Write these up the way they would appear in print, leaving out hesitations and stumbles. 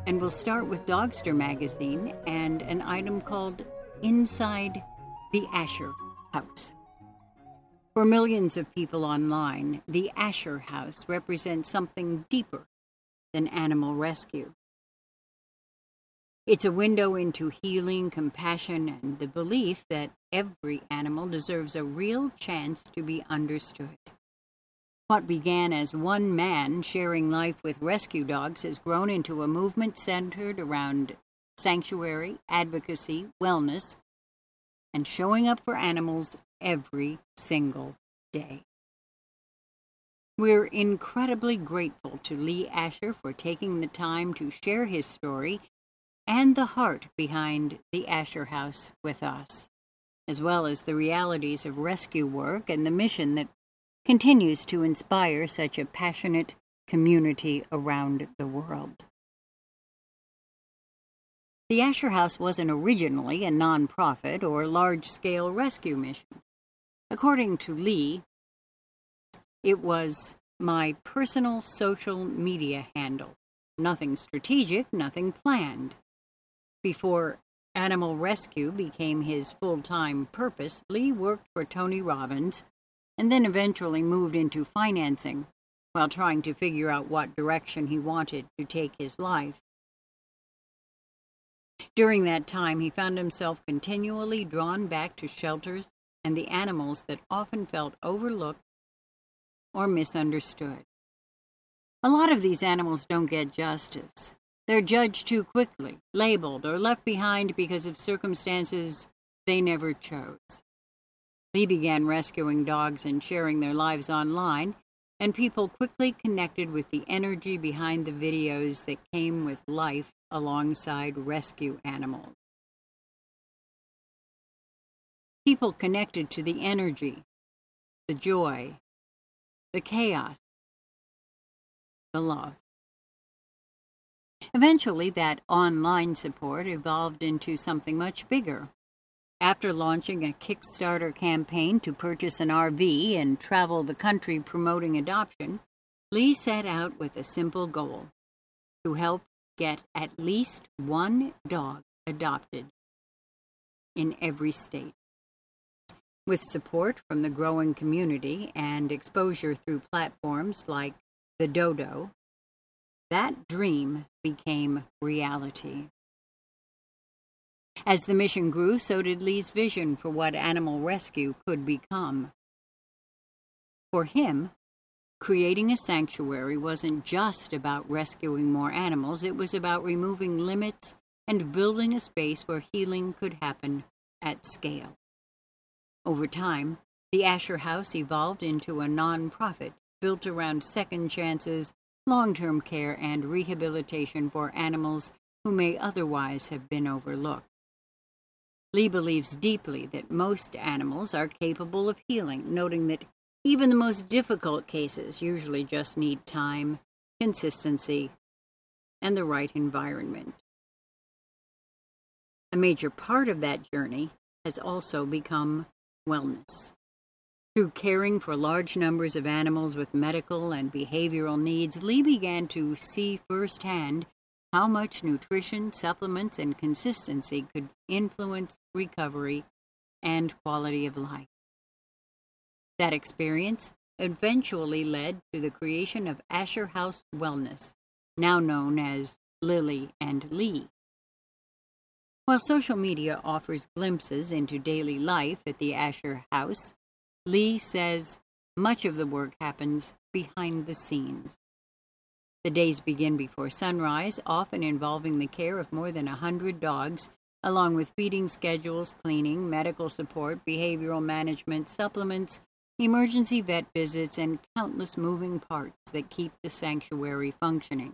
And we'll start with Dogster magazine and an item called Inside the Asher House. For millions of people online, the Asher House represents something deeper than animal rescue. It's a window into healing, compassion, and the belief that every animal deserves a real chance to be understood. What began as one man sharing life with rescue dogs has grown into a movement centered around sanctuary, advocacy, wellness, and showing up for animals every single day. We're incredibly grateful to Lee Asher for taking the time to share his story and the heart behind the Asher House with us, as well as the realities of rescue work and the mission that continues to inspire such a passionate community around the world. The Asher House wasn't originally a nonprofit or large-scale rescue mission. According to Lee, it was my personal social media handle. Nothing strategic, nothing planned. Before animal rescue became his full-time purpose, Lee worked for Tony Robbins and then eventually moved into financing while trying to figure out what direction he wanted to take his life. During that time, he found himself continually drawn back to shelters and the animals that often felt overlooked or misunderstood. A lot of these animals don't get justice. They're judged too quickly, labeled, or left behind because of circumstances they never chose. Lee began rescuing dogs and sharing their lives online, and people quickly connected with the energy behind the videos that came with life alongside rescue animals. People connected to the energy, the joy, the chaos, the love. Eventually, that online support evolved into something much bigger. After launching a Kickstarter campaign to purchase an RV and travel the country promoting adoption, Lee set out with a simple goal: to help get at least one dog adopted in every state. With support from the growing community and exposure through platforms like the Dodo, that dream became reality. As the mission grew, so did Lee's vision for what animal rescue could become. For him, creating a sanctuary wasn't just about rescuing more animals, it was about removing limits and building a space where healing could happen at scale. Over time, the Asher House evolved into a nonprofit built around second chances, long-term care, and rehabilitation for animals who may otherwise have been overlooked. Lee believes deeply that most animals are capable of healing, noting that even the most difficult cases usually just need time, consistency, and the right environment. A major part of that journey has also become wellness. Through caring for large numbers of animals with medical and behavioral needs, Lee began to see firsthand how much nutrition, supplements, and consistency could influence recovery and quality of life. That experience eventually led to the creation of Asher House Wellness, now known as Lily and Lee. While social media offers glimpses into daily life at the Asher House, Lee says much of the work happens behind the scenes. The days begin before sunrise, often involving the care of more than 100 dogs, along with feeding schedules, cleaning, medical support, behavioral management, supplements, emergency vet visits, and countless moving parts that keep the sanctuary functioning.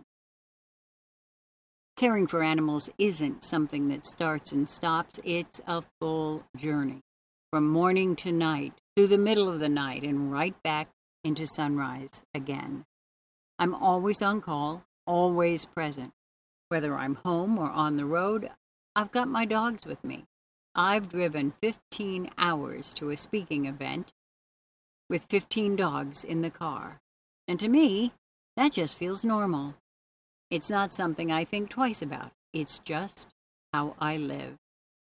Caring for animals isn't something that starts and stops, it's a full journey, from morning to night, through the middle of the night, and right back into sunrise again. I'm always on call, always present. Whether I'm home or on the road, I've got my dogs with me. I've driven 15 hours to a speaking event with 15 dogs in the car. And to me, that just feels normal. It's not something I think twice about. It's just how I live.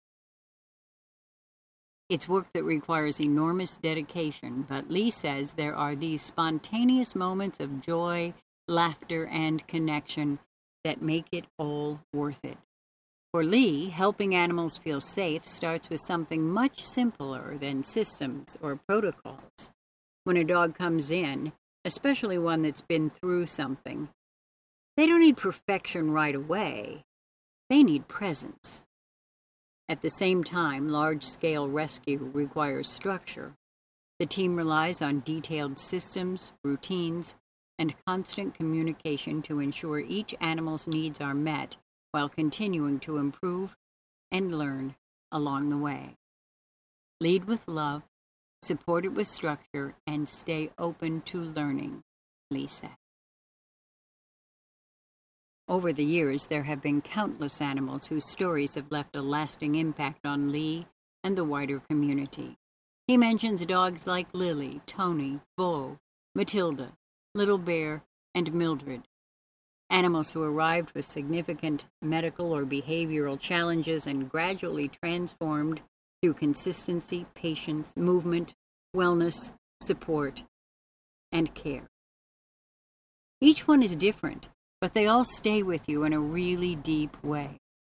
It's work that requires enormous dedication, but Lee says there are these spontaneous moments of joy, laughter, and connection that make it all worth it. For Lee, helping animals feel safe starts with something much simpler than systems or protocols. When a dog comes in, especially one that's been through something, they don't need perfection right away. They need presence. At the same time, large-scale rescue requires structure. The team relies on detailed systems, routines, and constant communication to ensure each animal's needs are met while continuing to improve and learn along the way. Lead with love, support it with structure, and stay open to learning, Lee said. Over the years, there have been countless animals whose stories have left a lasting impact on Lee and the wider community. He mentions dogs like Lily, Tony, Bo, Matilda, Little Bear, and Mildred. Animals who arrived with significant medical or behavioral challenges and gradually transformed through consistency, patience, movement, wellness, support, and care. Each one is different, but they all stay with you in a really deep way.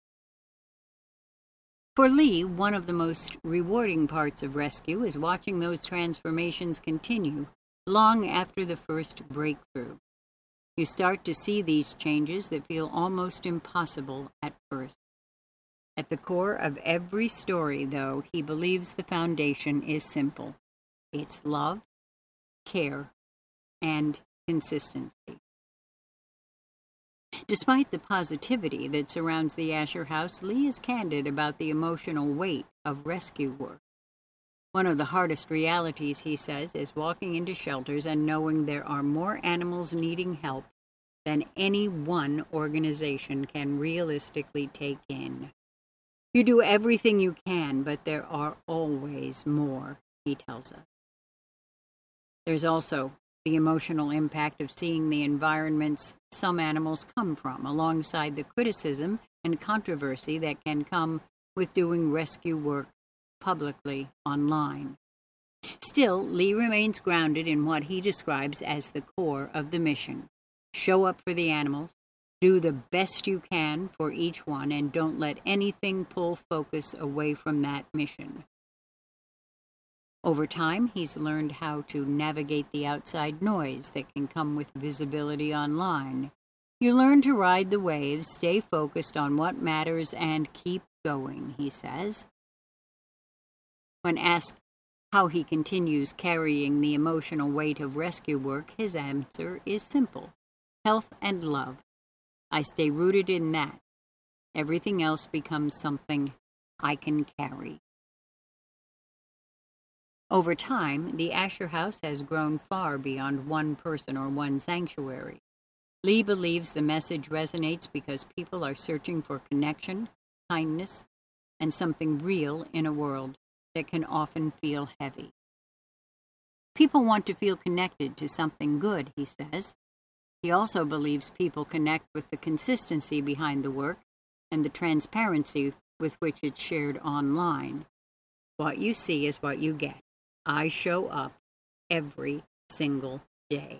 For Lee, one of the most rewarding parts of rescue is watching those transformations continue long after the first breakthrough. You start to see these changes that feel almost impossible at first. At the core of every story, though, he believes the foundation is simple. It's love, care, and consistency. Despite the positivity that surrounds the Asher House, Lee is candid about the emotional weight of rescue work. One of the hardest realities, he says, is walking into shelters and knowing there are more animals needing help than any one organization can realistically take in. You do everything you can, but there are always more, he tells us. There's also the emotional impact of seeing the environments some animals come from, alongside the criticism and controversy that can come with doing rescue work publicly online. Still, Lee remains grounded in what he describes as the core of the mission. Show up for the animals, do the best you can for each one, and don't let anything pull focus away from that mission. Over time, he's learned how to navigate the outside noise that can come with visibility online. You learn to ride the waves, stay focused on what matters, and keep going, he says. When asked how he continues carrying the emotional weight of rescue work, his answer is simple: health and love. I stay rooted in that. Everything else becomes something I can carry. Over time, the Asher House has grown far beyond one person or one sanctuary. Lee believes the message resonates because people are searching for connection, kindness, and something real in a world that can often feel heavy. People want to feel connected to something good, he says. He also believes people connect with the consistency behind the work and the transparency with which it's shared online. What you see is what you get. I show up every single day.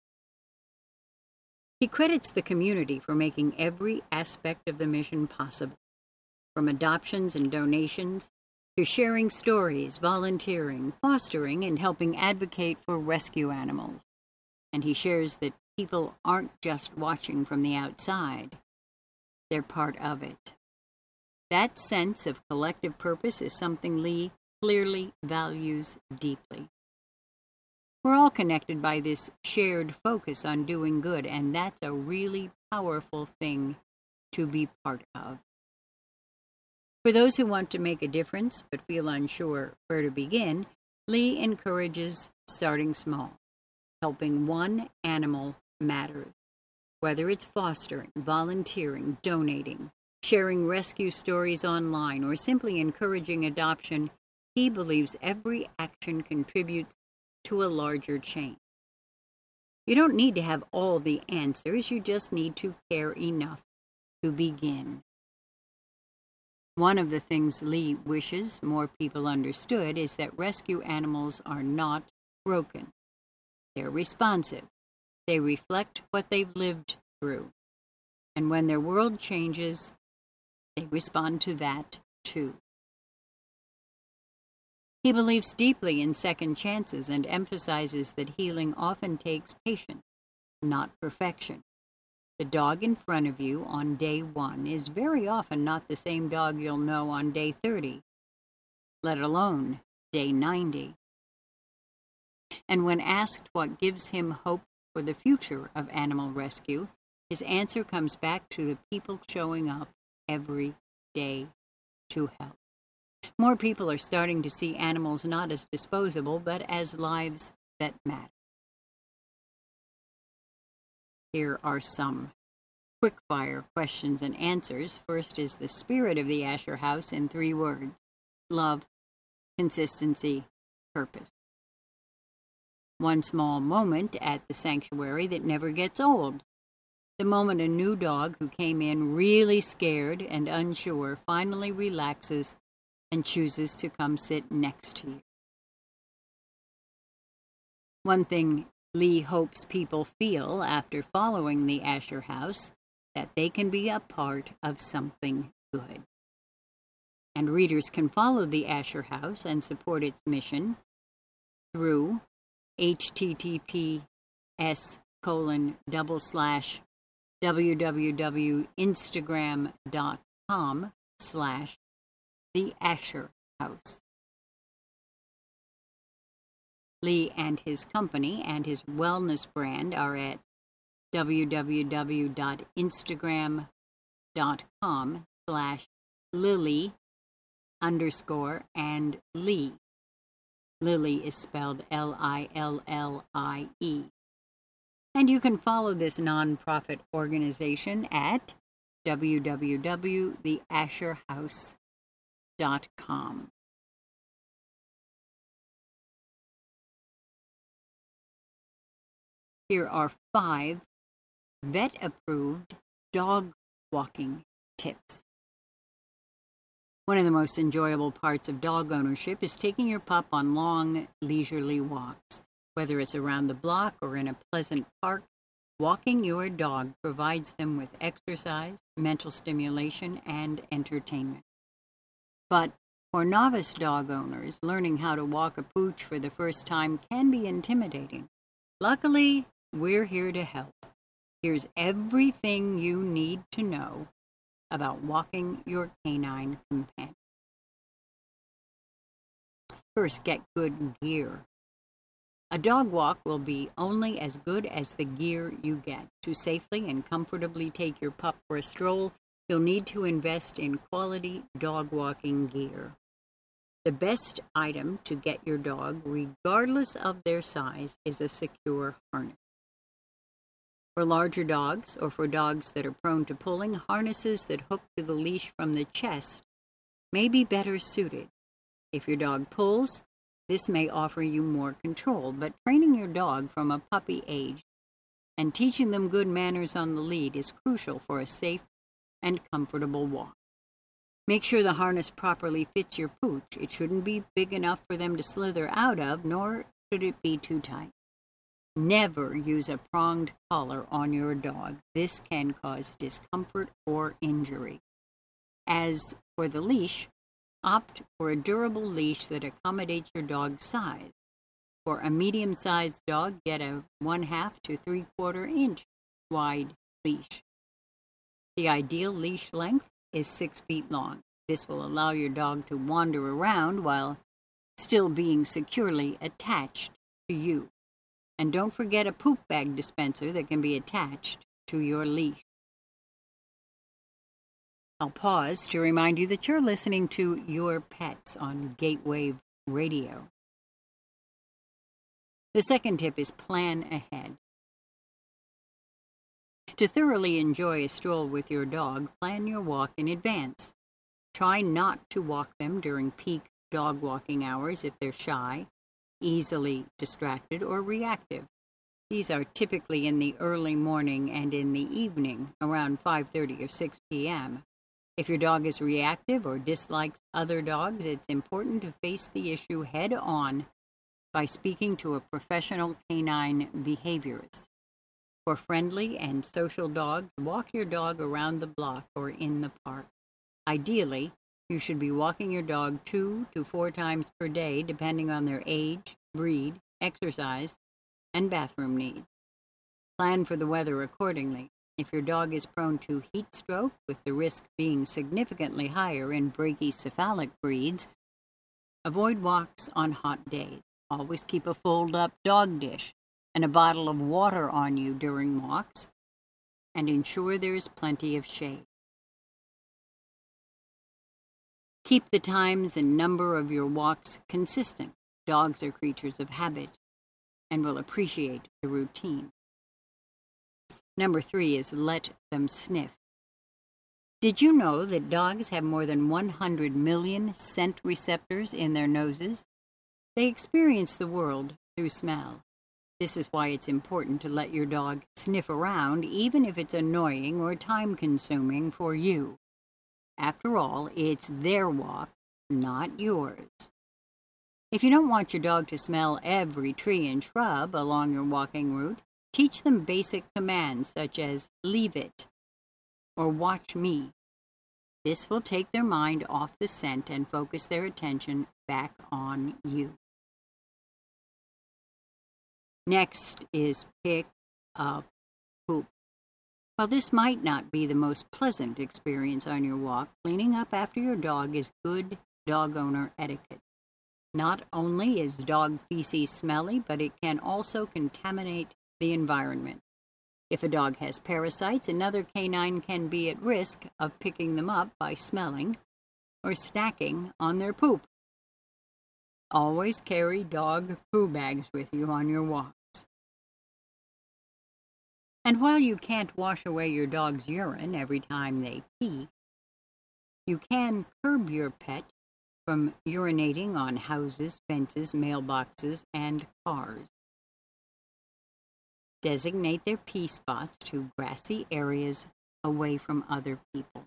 He credits the community for making every aspect of the mission possible, from adoptions and donations to sharing stories, volunteering, fostering, and helping advocate for rescue animals. And he shares that people aren't just watching from the outside. They're part of it. That sense of collective purpose is something Lee clearly values deeply. We're all connected by this shared focus on doing good, and that's a really powerful thing to be part of. For those who want to make a difference but feel unsure where to begin, Lee encourages starting small. Helping one animal matters. Whether it's fostering, volunteering, donating, sharing rescue stories online, or simply encouraging adoption, he believes every action contributes to a larger change. You don't need to have all the answers, you just need to care enough to begin. One of the things Lee wishes more people understood is that rescue animals are not broken. They're responsive. They reflect what they've lived through. And when their world changes, they respond to that too. He believes deeply in second chances and emphasizes that healing often takes patience, not perfection. The dog in front of you on day 1 is very often not the same dog you'll know on day 30, let alone day 90. And when asked what gives him hope for the future of animal rescue, his answer comes back to the people showing up every day to help. More people are starting to see animals not as disposable, but as lives that matter. Here are some quick-fire questions and answers. First is the spirit of the Asher House in 3 words: love, consistency, purpose. One small moment at the sanctuary that never gets old. The moment a new dog who came in really scared and unsure finally relaxes and chooses to come sit next to you. One thing Lee hopes people feel after following the Asher House, that they can be a part of something good. And readers can follow the Asher House and support its mission through https://www.instagram.com/The Asher House. Lee and his company and his wellness brand are at www.instagram.com/Lily_and_Lee. Lily is spelled Lillie. And you can follow this nonprofit organization at www.theasherhouse.com. Here are 5 vet-approved dog walking tips. One of the most enjoyable parts of dog ownership is taking your pup on long, leisurely walks. Whether it's around the block or in a pleasant park, walking your dog provides them with exercise, mental stimulation, and entertainment. But for novice dog owners, learning how to walk a pooch for the first time can be intimidating. Luckily, we're here to help. Here's everything you need to know about walking your canine companion. First, get good gear. A dog walk will be only as good as the gear you get. To safely and comfortably take your pup for a stroll, you'll need to invest in quality dog walking gear. The best item to get your dog, regardless of their size, is a secure harness. For larger dogs, or for dogs that are prone to pulling, harnesses that hook to the leash from the chest may be better suited. If your dog pulls, this may offer you more control, but training your dog from a puppy age and teaching them good manners on the lead is crucial for a safe and comfortable walk. Make sure the harness properly fits your pooch. It shouldn't be big enough for them to slither out of, nor should it be too tight. Never use a pronged collar on your dog. This can cause discomfort or injury. As for the leash, opt for a durable leash that accommodates your dog's size. For a medium-sized dog, get a 1/2 to 3/4 inch wide leash. The ideal leash length is 6 feet long. This will allow your dog to wander around while still being securely attached to you. And don't forget a poop bag dispenser that can be attached to your leash. I'll pause to remind you that you're listening to Your Pets on Gateway Radio. The second tip is plan ahead. To thoroughly enjoy a stroll with your dog, plan your walk in advance. Try not to walk them during peak dog walking hours if they're shy, easily distracted, or reactive. These are typically in the early morning and in the evening, around 5:30 or 6 p.m. If your dog is reactive or dislikes other dogs, it's important to face the issue head on by speaking to a professional canine behaviorist. For friendly and social dogs, walk your dog around the block or in the park. Ideally, you should be walking your dog 2 to 4 times per day, depending on their age, breed, exercise, and bathroom needs. Plan for the weather accordingly. If your dog is prone to heat stroke, with the risk being significantly higher in brachycephalic breeds, avoid walks on hot days. Always keep a fold-up dog dish and a bottle of water on you during walks, and ensure there is plenty of shade. Keep the times and number of your walks consistent. Dogs are creatures of habit and will appreciate the routine. Number 3 is let them sniff. Did you know that dogs have more than 100 million scent receptors in their noses? They experience the world through smell. This is why it's important to let your dog sniff around, even if it's annoying or time-consuming for you. After all, it's their walk, not yours. If you don't want your dog to smell every tree and shrub along your walking route, teach them basic commands such as leave it or watch me. This will take their mind off the scent and focus their attention back on you. Next is pick up poop. While this might not be the most pleasant experience on your walk, cleaning up after your dog is good dog owner etiquette. Not only is dog feces smelly, but it can also contaminate the environment. If a dog has parasites, another canine can be at risk of picking them up by smelling or snacking on their poop. Always carry dog poo bags with you on your walks. And while you can't wash away your dog's urine every time they pee, you can curb your pet from urinating on houses, fences, mailboxes, and cars. Designate their pee spots to grassy areas away from other people.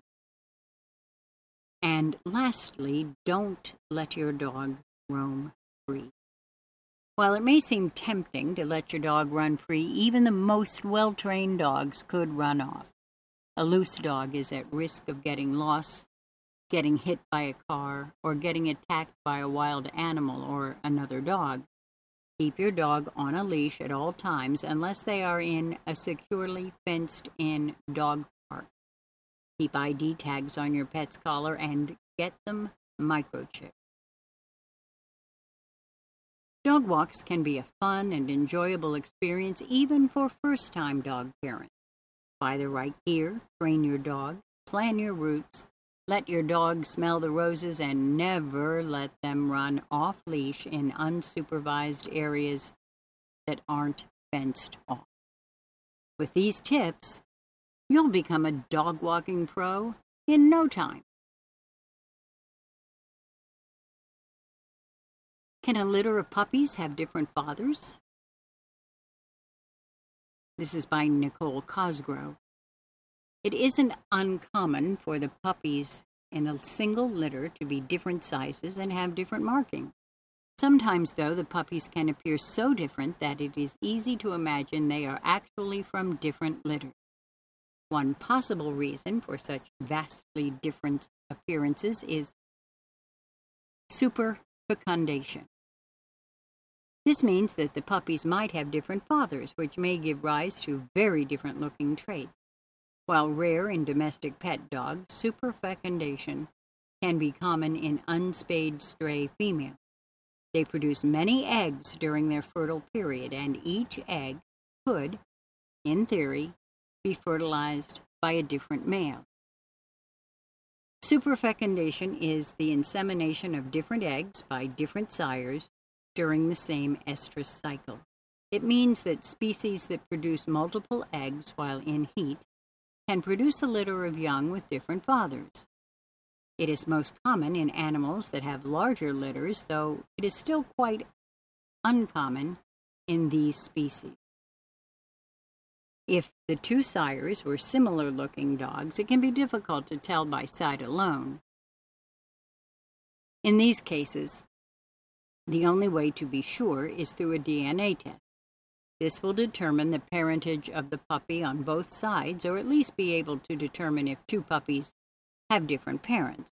And lastly, don't let your dog roam free. While it may seem tempting to let your dog run free, even the most well-trained dogs could run off. A loose dog is at risk of getting lost, getting hit by a car, or getting attacked by a wild animal or another dog. Keep your dog on a leash at all times unless they are in a securely fenced-in dog park. Keep ID tags on your pet's collar and get them microchipped. Dog walks can be a fun and enjoyable experience even for first-time dog parents. Buy the right gear, train your dog, plan your routes, let your dog smell the roses, and never let them run off-leash in unsupervised areas that aren't fenced off. With these tips, you'll become a dog-walking pro in no time. Can a litter of puppies have different fathers? This is by Nicole Cosgrove. It isn't uncommon for the puppies in a single litter to be different sizes and have different markings. Sometimes, though, the puppies can appear so different that it is easy to imagine they are actually from different litters. One possible reason for such vastly different appearances is superfecundation. This means that the puppies might have different fathers, which may give rise to very different-looking traits. While rare in domestic pet dogs, superfecundation can be common in unspayed stray females. They produce many eggs during their fertile period, and each egg could, in theory, be fertilized by a different male. Superfecundation is the insemination of different eggs by different sires during the same estrus cycle. It means that species that produce multiple eggs while in heat can produce a litter of young with different fathers. It is most common in animals that have larger litters, though it is still quite uncommon in these species. If the two sires were similar-looking dogs, it can be difficult to tell by sight alone. In these cases, the only way to be sure is through a DNA test. This will determine the parentage of the puppy on both sides, or at least be able to determine if two puppies have different parents.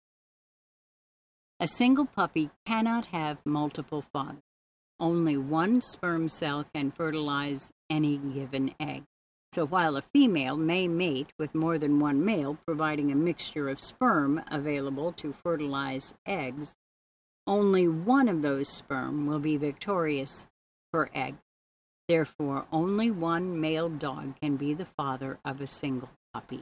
A single puppy cannot have multiple fathers. Only one sperm cell can fertilize any given egg. So while a female may mate with more than one male, providing a mixture of sperm available to fertilize eggs, only one of those sperm will be victorious per egg. Therefore, only one male dog can be the father of a single puppy.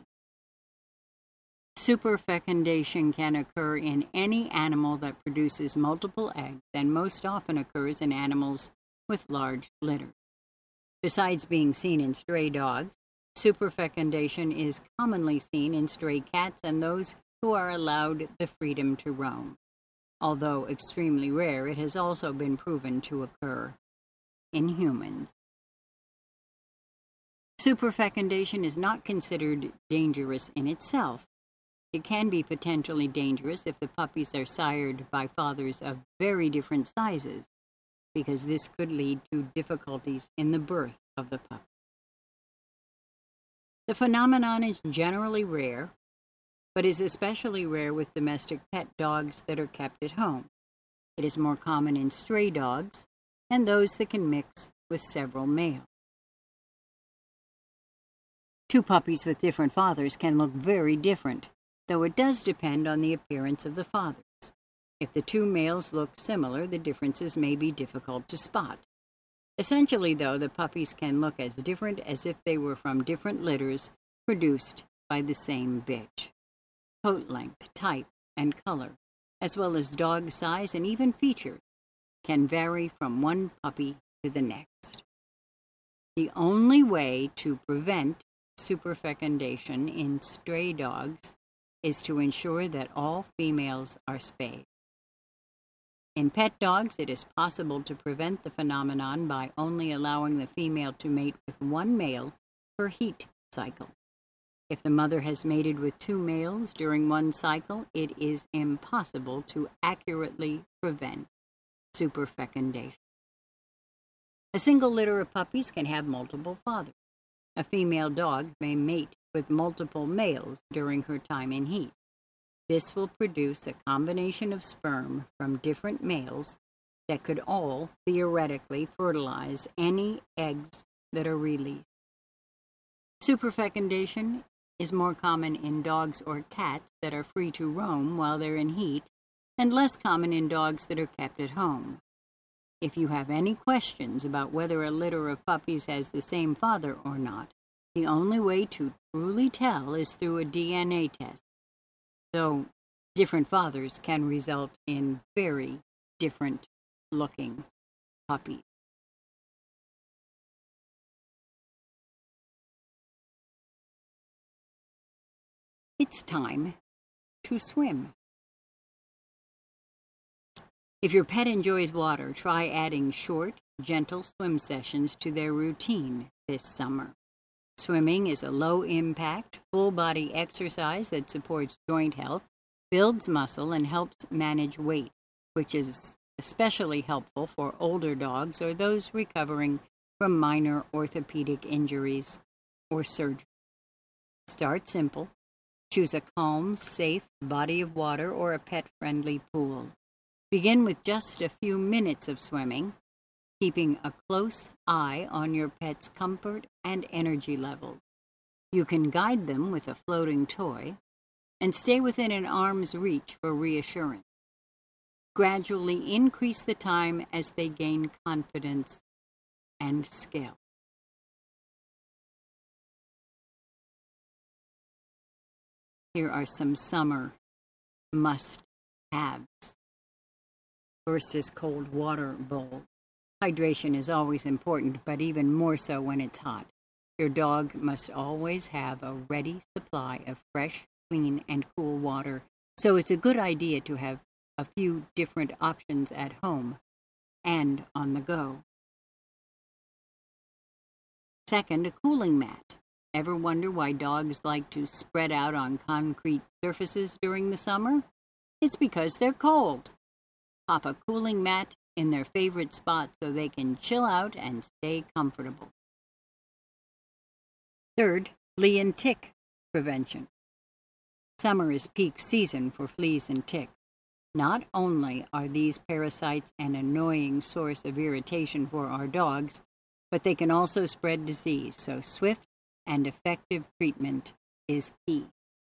Superfecundation can occur in any animal that produces multiple eggs and most often occurs in animals with large litters. Besides being seen in stray dogs, superfecundation is commonly seen in stray cats and those who are allowed the freedom to roam. Although extremely rare, it has also been proven to occur in humans. Superfecundation is not considered dangerous in itself. It can be potentially dangerous if the puppies are sired by fathers of very different sizes, because this could lead to difficulties in the birth of the puppy. The phenomenon is generally rare, but is especially rare with domestic pet dogs that are kept at home. It is more common in stray dogs and those that can mix with several males. Two puppies with different fathers can look very different, though it does depend on the appearance of the fathers. If the two males look similar, the differences may be difficult to spot. Essentially, though, the puppies can look as different as if they were from different litters produced by the same bitch. Coat length, type, and color, as well as dog size and even features, can vary from one puppy to the next. The only way to prevent superfecundation in stray dogs is to ensure that all females are spayed. In pet dogs, it is possible to prevent the phenomenon by only allowing the female to mate with one male per heat cycle. If the mother has mated with two males during one cycle, it is impossible to accurately prevent superfecundation. A single litter of puppies can have multiple fathers. A female dog may mate with multiple males during her time in heat. This will produce a combination of sperm from different males that could all theoretically fertilize any eggs that are released. Superfecundation is more common in dogs or cats that are free to roam while they're in heat, and less common in dogs that are kept at home. If you have any questions about whether a litter of puppies has the same father or not, the only way to truly tell is through a DNA test, though different fathers can result in very different looking puppies. It's time to swim. If your pet enjoys water, try adding short, gentle swim sessions to their routine this summer. Swimming is a low-impact, full-body exercise that supports joint health, builds muscle, and helps manage weight, which is especially helpful for older dogs or those recovering from minor orthopedic injuries or surgery. Start simple. Choose a calm, safe body of water or a pet-friendly pool. Begin with just a few minutes of swimming, keeping a close eye on your pet's comfort and energy levels. You can guide them with a floating toy and stay within an arm's reach for reassurance. Gradually increase the time as they gain confidence and skill. Here are some summer must-haves. First is cold water bowl. Hydration is always important, but even more so when it's hot. Your dog must always have a ready supply of fresh, clean, and cool water, so it's a good idea to have a few different options at home and on the go. Second, a cooling mat. Ever wonder why dogs like to spread out on concrete surfaces during the summer? It's because they're cold. Pop a cooling mat in their favorite spot so they can chill out and stay comfortable. Third, flea and tick prevention. Summer is peak season for fleas and ticks. Not only are these parasites an annoying source of irritation for our dogs, but they can also spread disease, so swift and effective treatment is key.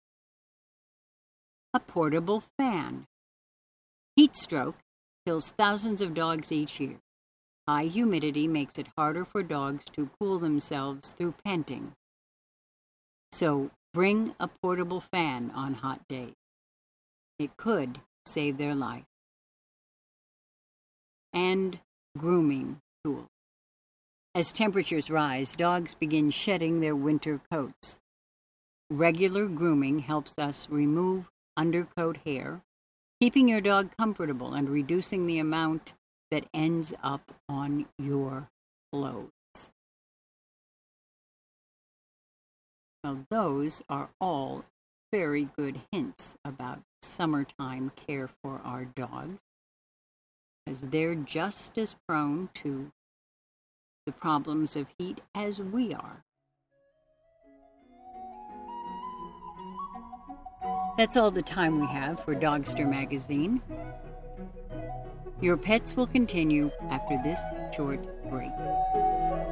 A portable fan. Heat stroke kills thousands of dogs each year. High humidity makes it harder for dogs to cool themselves through panting. So bring a portable fan on hot days. It could save their life. And grooming tools. As temperatures rise, dogs begin shedding their winter coats. Regular grooming helps us remove undercoat hair, keeping your dog comfortable and reducing the amount that ends up on your clothes. Well, those are all very good hints about summertime care for our dogs, as they're just as prone to the problems of heat as we are. That's all the time we have for Dogster Magazine. Your Pets will continue after this short break.